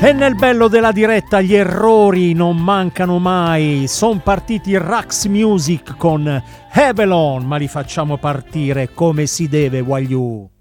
E nel bello della diretta gli errori non mancano mai. Son partiti Rax Music con Avalon, ma li facciamo partire come si deve, voglio.